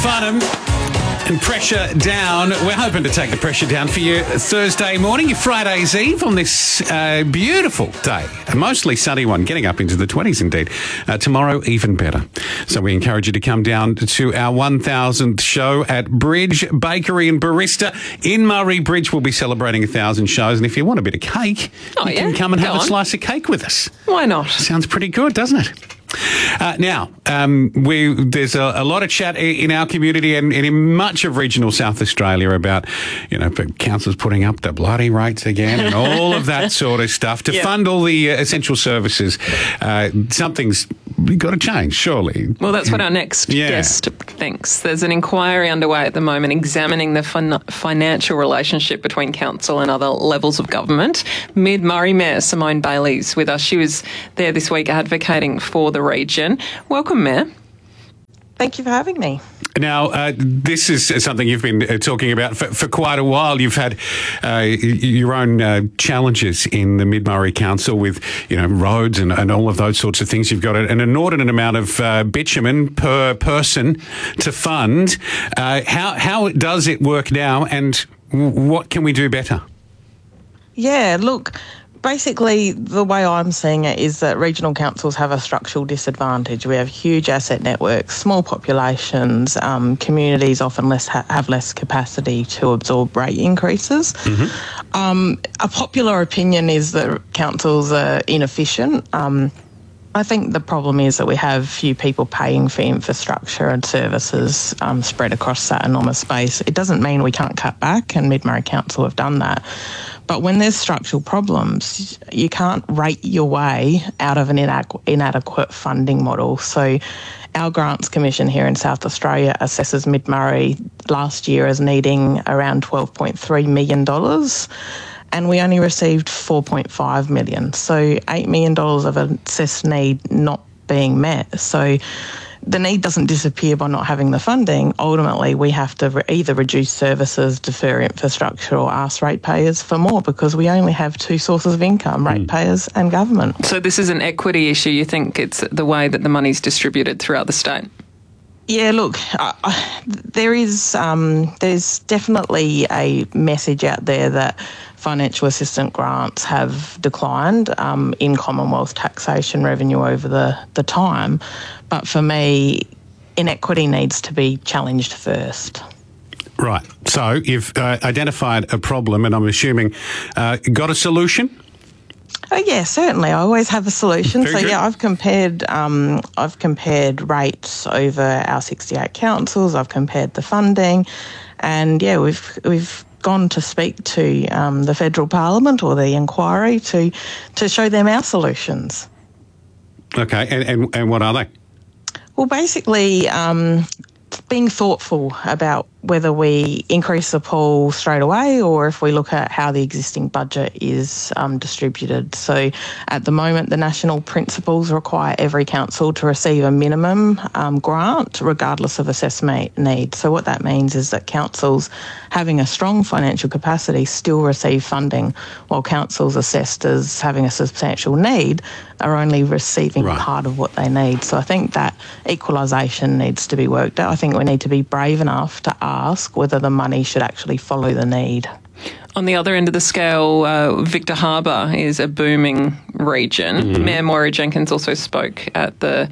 Farnham and Pressure Down. We're hoping to take the pressure down for you Thursday morning, your Friday's Eve on this beautiful day. A mostly sunny one, getting up into the 20s indeed. Tomorrow, even better. So we encourage you to come down to our 1000th show at Bridge Bakery and Barista in Murray Bridge. We'll be celebrating 1,000 shows. And if you want a bit of cake, you can come and have a slice of cake with us. Why not? Sounds pretty good, doesn't it? Now, there's a lot of chat in our community and in much of regional South Australia about, councils putting up the bloody rates again and all of that sort of stuff to fund all the essential services. Something's got to change, surely. Well, that's what our next guest thinks. There's an inquiry underway at the moment examining the financial relationship between council and other levels of government. Mid-Murray Mayor Simone Bailey's with us. She was there this week advocating for the region. Welcome, Mayor. Thank you for having me. Now, this is something you've been talking about for quite a while. You've had your own challenges in the Mid-Murray Council with, roads and all of those sorts of things. You've got an inordinate amount of bitumen per person to fund. How does it work now, and what can we do better? Yeah, look, basically, the way I'm seeing it is that regional councils have a structural disadvantage. We have huge asset networks, small populations, communities often have less capacity to absorb rate increases. Mm-hmm. A popular opinion is that councils are inefficient. I think the problem is that we have few people paying for infrastructure and services spread across that enormous space. It doesn't mean we can't cut back, and Mid-Murray Council have done that. But when there's structural problems, you can't rate your way out of an inadequate funding model. So our Grants Commission here in South Australia assesses Mid-Murray last year as needing around $12.3 million. And we only received $4.5 million. So $8 million of assessed need not being met. So the need doesn't disappear by not having the funding. Ultimately, we have to either reduce services, defer infrastructure, or ask ratepayers for more, because we only have two sources of income, ratepayers and government. So this is an equity issue. You think it's the way that the money's distributed throughout the state? Yeah, look, there's definitely a message out there that financial assistance grants have declined in Commonwealth taxation revenue over the time. But for me, inequity needs to be challenged first. Right. So you've identified a problem, and I'm assuming got a solution? Oh yeah, certainly. I always have a solution. Very good. I've compared rates over our 68 councils. I've compared the funding, and we've gone to speak to the federal parliament or the inquiry to show them our solutions. Okay, and what are they? Well, basically, being thoughtful about whether we increase the pool straight away or if we look at how the existing budget is distributed. So at the moment, the national principles require every council to receive a minimum grant regardless of assessment need. So what that means is that councils having a strong financial capacity still receive funding, while councils assessed as having a substantial need are only receiving part of what they need. So I think that equalisation needs to be worked out. I think we need to be brave enough to ask whether the money should actually follow the need. On the other end of the scale, Victor Harbor is a booming region. Mm-hmm. Mayor Moira Jenkins also spoke at the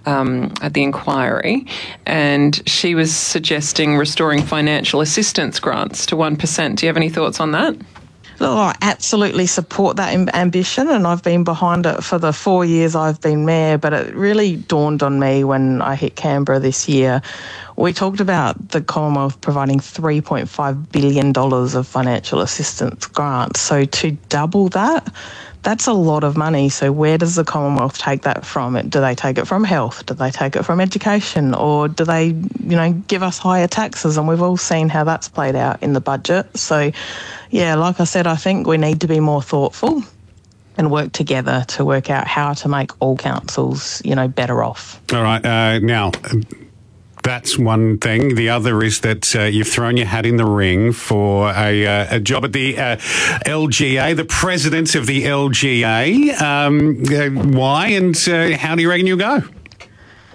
inquiry, and she was suggesting restoring financial assistance grants to 1%. Do you have any thoughts on that? Well, I absolutely support that ambition, and I've been behind it for the 4 years I've been mayor, but it really dawned on me when I hit Canberra this year. We talked about the Commonwealth providing $3.5 billion of financial assistance grants. So to double that, that's a lot of money. So where does the Commonwealth take that from? Do they take it from health? Do they take it from education? Or do they, give us higher taxes? And we've all seen how that's played out in the budget. So, yeah, like I said, I think we need to be more thoughtful and work together to work out how to make all councils, better off. All right. Now, that's one thing. The other is that you've thrown your hat in the ring for a job at the LGA, the president of the LGA. Why and how do you reckon you'll go?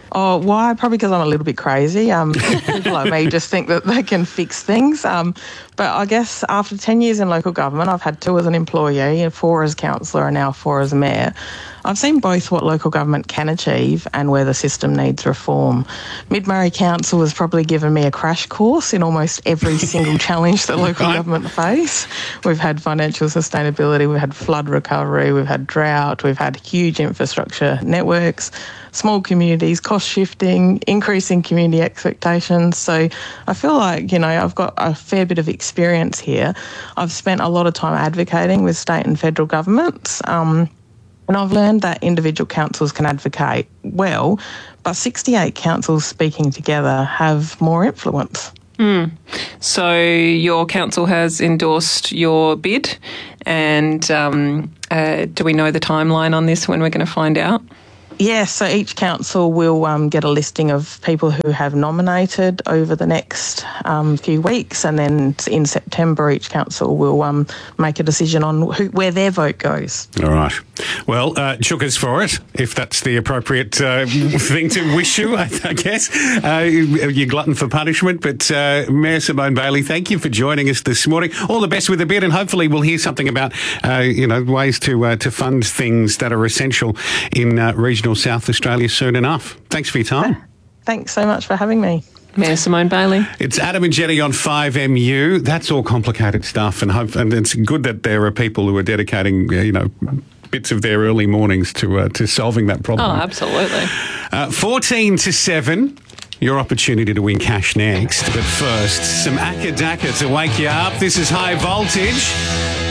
Oh, why? Probably because I'm a little bit crazy. People like me just think that they can fix things. But I guess after 10 years in local government, I've had 2 as an employee and 4 as councillor and now 4 as mayor. I've seen both what local government can achieve and where the system needs reform. Mid-Murray Council has probably given me a crash course in almost every single challenge that local government face. We've had financial sustainability, we've had flood recovery, we've had drought, we've had huge infrastructure networks, small communities, cost shifting, increasing community expectations. So I feel like, I've got a fair bit of experience here. I've spent a lot of time advocating with state and federal governments. And I've learned that individual councils can advocate well, but 68 councils speaking together have more influence. So your council has endorsed your bid, and do we know the timeline on this, when we're going to find out? Yes, so each council will get a listing of people who have nominated over the next few weeks, and then in September each council will make a decision on where their vote goes. All right. Well, chukkers for it, if that's the appropriate thing to wish you, I guess. You're glutton for punishment, but Mayor Simone Bailey, thank you for joining us this morning. All the best with the bid, and hopefully we'll hear something about ways to fund things that are essential in regional South Australia soon enough. Thanks for your time. Thanks so much for having me. Mayor Simone Bailey. It's Adam and Jenny on 5MU. That's all complicated stuff, and it's good that there are people who are dedicating, bits of their early mornings to solving that problem. Oh, absolutely. 14 to 7. Your opportunity to win cash next. But first, some Akadaka to wake you up. This is High Voltage.